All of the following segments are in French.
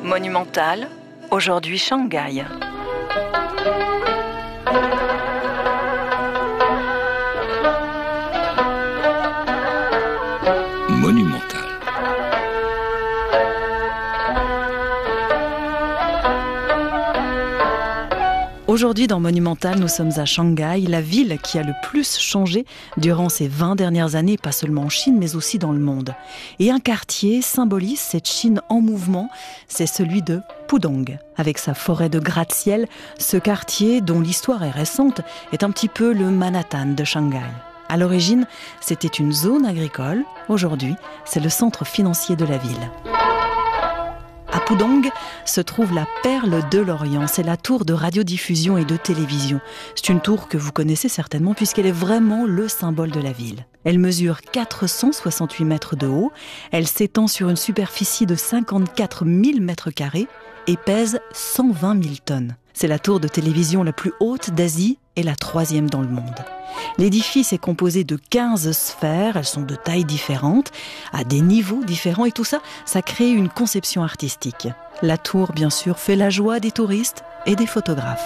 Monumental, aujourd'hui Shanghai. Monumental. Aujourd'hui, dans Monumental, nous sommes à Shanghai, la ville qui a le plus changé durant ces 20 dernières années, pas seulement en Chine, mais aussi dans le monde. Et un quartier symbolise cette Chine en mouvement, c'est celui de Pudong. Avec sa forêt de gratte-ciel, ce quartier, dont l'histoire est récente, est un petit peu le Manhattan de Shanghai. À l'origine, c'était une zone agricole. Aujourd'hui, c'est le centre financier de la ville. À Pudong se trouve la perle de l'Orient. C'est la tour de radiodiffusion et de télévision. C'est une tour que vous connaissez certainement puisqu'elle est vraiment le symbole de la ville. Elle mesure 468 mètres de haut. Elle s'étend sur une superficie de 54 000 mètres carrés et pèse 120 000 tonnes. C'est la tour de télévision la plus haute d'Asie et la 3e dans le monde. L'édifice est composé de 15 sphères, elles sont de tailles différentes, à des niveaux différents et tout ça, ça crée une conception artistique. La tour, bien sûr, fait la joie des touristes et des photographes.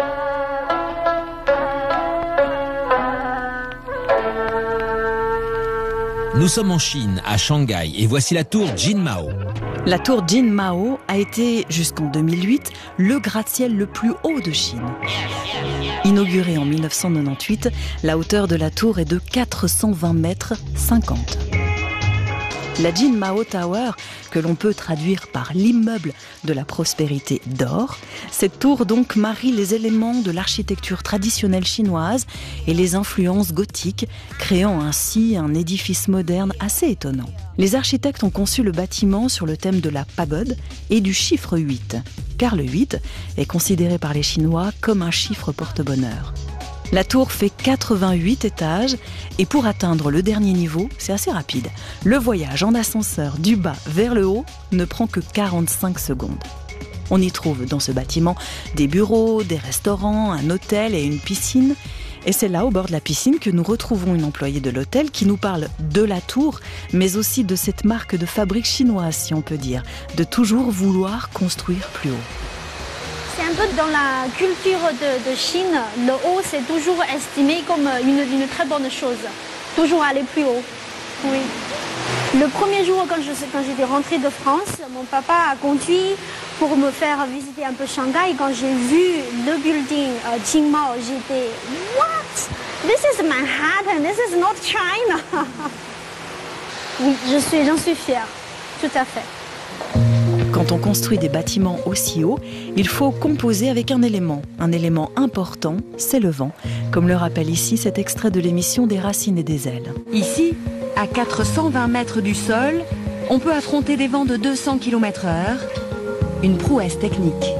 Nous sommes en Chine, à Shanghai, et voici la tour Jinmao. La tour Jinmao a été, jusqu'en 2008, le gratte-ciel le plus haut de Chine. Inaugurée en 1998, la hauteur de la tour est de 420 mètres 50. La Jinmao Tower, que l'on peut traduire par l'immeuble de la prospérité d'or, cette tour donc marie les éléments de l'architecture traditionnelle chinoise et les influences gothiques, créant ainsi un édifice moderne assez étonnant. Les architectes ont conçu le bâtiment sur le thème de la pagode et du chiffre 8, car le 8 est considéré par les Chinois comme un chiffre porte-bonheur. La tour fait 88 étages et pour atteindre le dernier niveau, c'est assez rapide. Le voyage en ascenseur du bas vers le haut ne prend que 45 secondes. On y trouve dans ce bâtiment des bureaux, des restaurants, un hôtel et une piscine. Et c'est là, au bord de la piscine, que nous retrouvons une employée de l'hôtel qui nous parle de la tour, mais aussi de cette marque de fabrique chinoise, si on peut dire, de toujours vouloir construire plus haut. C'est un peu dans la culture de Chine, le haut c'est toujours estimé comme une très bonne chose. Toujours aller plus haut. Oui. Le premier jour quand j'étais rentrée de France, mon papa a conduit pour me faire visiter un peu Shanghai. Quand j'ai vu le building Jinmao, j'étais « What? This is Manhattan, this is not China !» Oui, j'en suis fière, tout à fait. Quand on construit des bâtiments aussi hauts, il faut composer avec un élément important, c'est le vent, comme le rappelle ici cet extrait de l'émission des Racines et des ailes. Ici, à 420 mètres du sol, on peut affronter des vents de 200 km/h, une prouesse technique.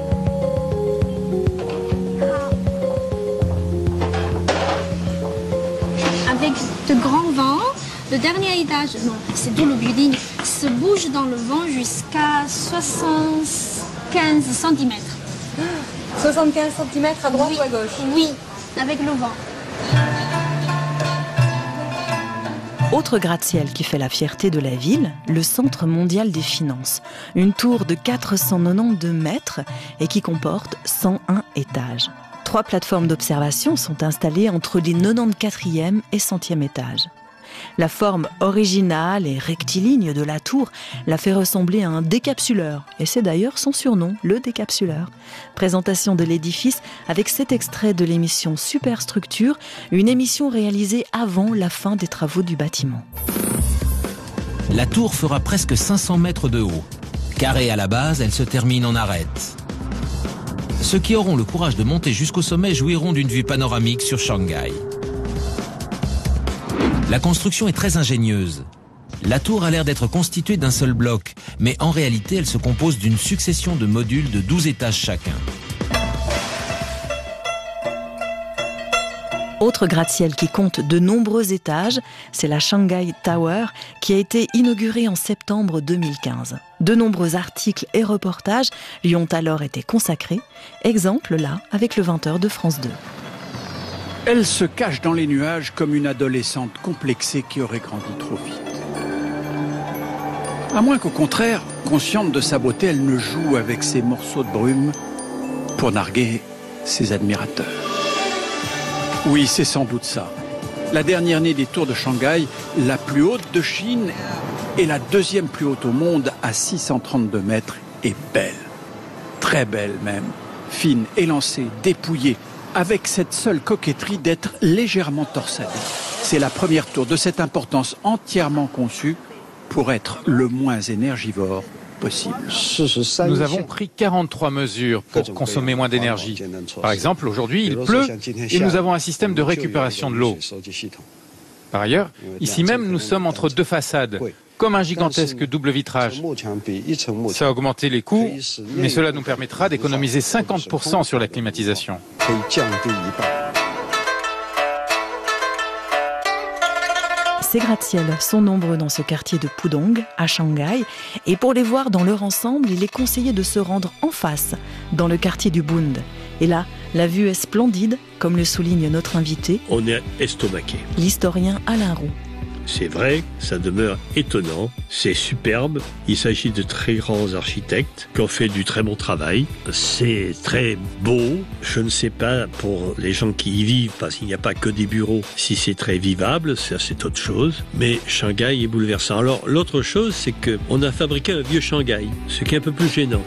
Avec de grands vents, le dernier étage, non, c'est tout le building, se bouge dans le vent jusqu'à 75 cm. 75 cm à droite ou à gauche? Oui, avec le vent. Autre gratte-ciel qui fait la fierté de la ville, le Centre mondial des finances. Une tour de 492 mètres et qui comporte 101 étages. 3 plateformes d'observation sont installées entre les 94e et 100e étages. La forme originale et rectiligne de la tour la fait ressembler à un décapsuleur. Et c'est d'ailleurs son surnom, le décapsuleur. Présentation de l'édifice avec cet extrait de l'émission Superstructure, une émission réalisée avant la fin des travaux du bâtiment. La tour fera presque 500 mètres de haut. Carrée à la base, elle se termine en arête. Ceux qui auront le courage de monter jusqu'au sommet jouiront d'une vue panoramique sur Shanghai. La construction est très ingénieuse. La tour a l'air d'être constituée d'un seul bloc, mais en réalité, elle se compose d'une succession de modules de 12 étages chacun. Autre gratte-ciel qui compte de nombreux étages, c'est la Shanghai Tower qui a été inaugurée en septembre 2015. De nombreux articles et reportages lui ont alors été consacrés. Exemple là, avec le 20h de France 2. Elle se cache dans les nuages comme une adolescente complexée qui aurait grandi trop vite. À moins qu'au contraire, consciente de sa beauté, elle ne joue avec ces morceaux de brume pour narguer ses admirateurs. Oui, c'est sans doute ça. La dernière née des tours de Shanghai, la plus haute de Chine et la deuxième plus haute au monde à 632 mètres, est belle. Très belle même. Fine, élancée, dépouillée, avec cette seule coquetterie d'être légèrement torsadée. C'est la première tour de cette importance entièrement conçue pour être le moins énergivore possible. Nous avons pris 43 mesures pour consommer moins d'énergie. Par exemple, aujourd'hui, il pleut et nous avons un système de récupération de l'eau. Par ailleurs, ici même, nous sommes entre deux façades, comme un gigantesque double vitrage. Ça a augmenté les coûts, mais cela nous permettra d'économiser 50% sur la climatisation. Ces gratte-ciels sont nombreux dans ce quartier de Pudong, à Shanghai. Et pour les voir dans leur ensemble, il est conseillé de se rendre en face, dans le quartier du Bund. Et là, la vue est splendide, comme le souligne notre invité. On est estomaqué. L'historien Alain Roux. C'est vrai, ça demeure étonnant, c'est superbe. Il s'agit de très grands architectes qui ont fait du très bon travail. C'est très beau. Je ne sais pas pour les gens qui y vivent, parce qu'il n'y a pas que des bureaux, si c'est très vivable, ça c'est autre chose. Mais Shanghai est bouleversant. Alors l'autre chose, c'est qu'on a fabriqué un vieux Shanghai, ce qui est un peu plus gênant.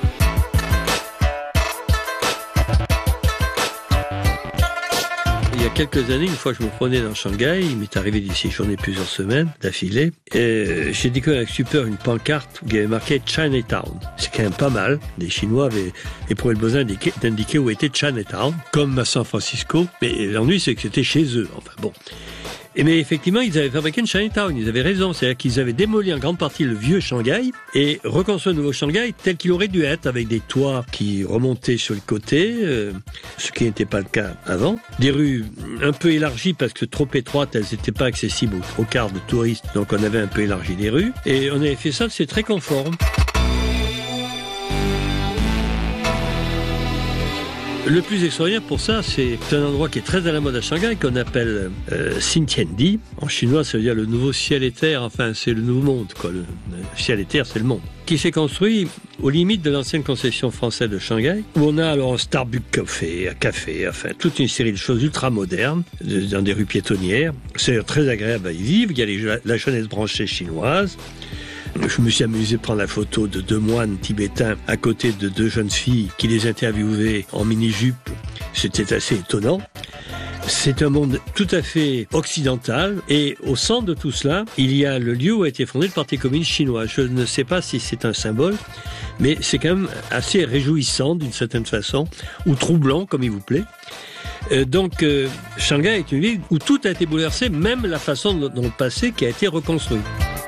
Il y a quelques années, une fois je me promenais dans Shanghai, il m'est arrivé d'y séjourner plusieurs semaines d'affilée, et j'ai découvert avec stupeur une pancarte où il y avait marqué Chinatown. C'est quand même pas mal. Les Chinois avaient éprouvé le besoin d'indiquer où était Chinatown, comme à San Francisco, mais l'ennui c'est que c'était chez eux. Enfin bon. Mais effectivement, ils avaient fabriqué une Chinatown, ils avaient raison, c'est-à-dire qu'ils avaient démoli en grande partie le vieux Shanghai et reconstruit un nouveau Shanghai tel qu'il aurait dû être, avec des toits qui remontaient sur le côté, ce qui n'était pas le cas avant. Des rues un peu élargies parce que trop étroites, elles n'étaient pas accessibles aux quarts de touristes, donc on avait un peu élargi les rues. Et on avait fait ça, c'est très conforme. Le plus extraordinaire pour ça, c'est un endroit qui est très à la mode à Shanghai, qu'on appelle Xintiandi. En chinois, ça veut dire le nouveau ciel et terre, enfin c'est le nouveau monde, quoi. Le ciel et terre, c'est le monde. Qui s'est construit aux limites de l'ancienne concession française de Shanghai, où on a alors un Starbucks café, enfin toute une série de choses ultra modernes, dans des rues piétonnières. C'est très agréable à y vivre, il y a la jeunesse branchée chinoise. Je me suis amusé à prendre la photo de 2 moines tibétains à côté de 2 jeunes filles qui les interviewaient en mini-jupe. C'était assez étonnant. C'est un monde tout à fait occidental et au centre de tout cela, il y a le lieu où a été fondé le Parti communiste chinois. Je ne sais pas si c'est un symbole, mais c'est quand même assez réjouissant d'une certaine façon, ou troublant comme il vous plaît. Donc Shanghai est une ville où tout a été bouleversé, même la façon dont le passé qui a été reconstruit.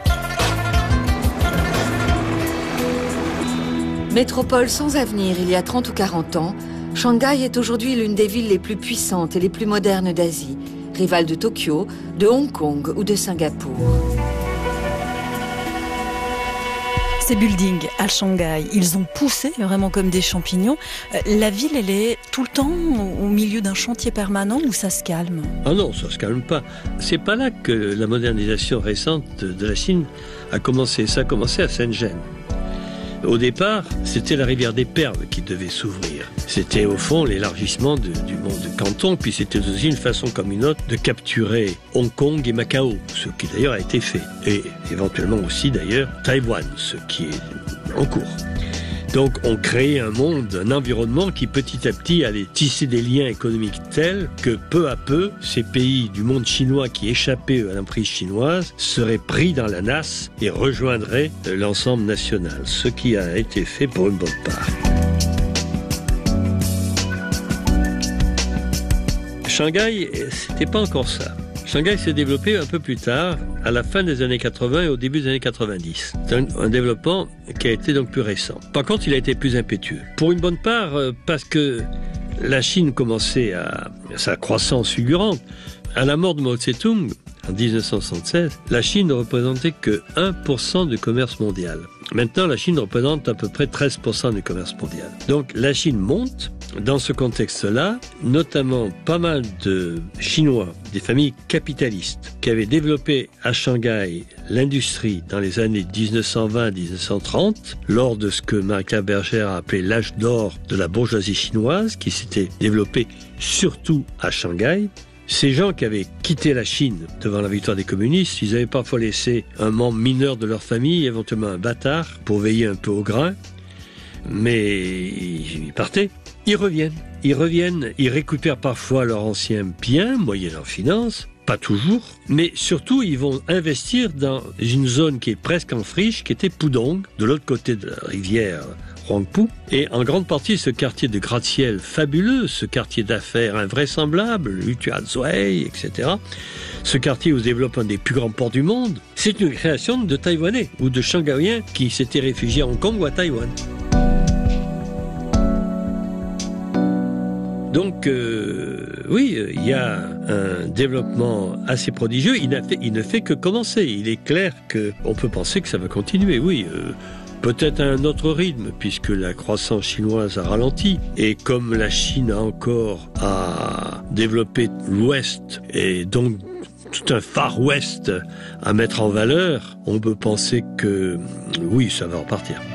Métropole sans avenir il y a 30 ou 40 ans, Shanghai est aujourd'hui l'une des villes les plus puissantes et les plus modernes d'Asie, rivale de Tokyo, de Hong Kong ou de Singapour. Ces buildings à Shanghai, ils ont poussé vraiment comme des champignons. La ville, elle est tout le temps au milieu d'un chantier permanent ou ça se calme? Ah non, ça se calme pas. C'est pas là que la modernisation récente de la Chine a commencé. Ça a commencé à Shenzhen. Au départ, c'était la rivière des Perles qui devait s'ouvrir. C'était au fond l'élargissement du monde de Canton, puis c'était aussi une façon comme une autre de capturer Hong Kong et Macao, ce qui d'ailleurs a été fait. Et éventuellement aussi d'ailleurs Taïwan, ce qui est en cours. Donc on crée un monde, un environnement qui petit à petit allait tisser des liens économiques tels que peu à peu, ces pays du monde chinois qui échappaient à l'emprise chinoise seraient pris dans la nasse et rejoindraient l'ensemble national, ce qui a été fait pour une bonne part. Shanghai, c'était pas encore ça. Shanghai s'est développé un peu plus tard, à la fin des années 80 et au début des années 90. C'est un développement qui a été donc plus récent. Par contre, il a été plus impétueux. Pour une bonne part, parce que la Chine commençait à sa croissance fulgurante. À la mort de Mao Tse-tung, en 1976, la Chine ne représentait que 1% du commerce mondial. Maintenant, la Chine représente à peu près 13% du commerce mondial. Donc, la Chine monte dans ce contexte-là, notamment pas mal de Chinois, des familles capitalistes, qui avaient développé à Shanghai l'industrie dans les années 1920-1930, lors de ce que Marie-Claire Bergère a appelé l'âge d'or de la bourgeoisie chinoise, qui s'était développé surtout à Shanghai. Ces gens qui avaient quitté la Chine devant la victoire des communistes, ils avaient parfois laissé un membre mineur de leur famille, éventuellement un bâtard, pour veiller un peu au grain. Mais ils partaient, ils reviennent, ils récupèrent parfois leurs anciens biens, moyennant finances, pas toujours, mais surtout ils vont investir dans une zone qui est presque en friche, qui était Pudong, de l'autre côté de la rivière Huangpu, et en grande partie ce quartier de gratte-ciel fabuleux, ce quartier d'affaires invraisemblable, Lutuanzui, etc., ce quartier où se développe un des plus grands ports du monde, c'est une création de Taïwanais ou de Shanghaïens qui s'étaient réfugiés à Hong Kong ou à Taïwan. Donc, oui, il y a un développement assez prodigieux. Il ne fait que commencer. Il est clair qu'on peut penser que ça va continuer, oui. Peut-être à un autre rythme, puisque la croissance chinoise a ralenti. Et comme la Chine a encore à développer l'Ouest, et donc tout un Far West à mettre en valeur, on peut penser que, oui, ça va repartir.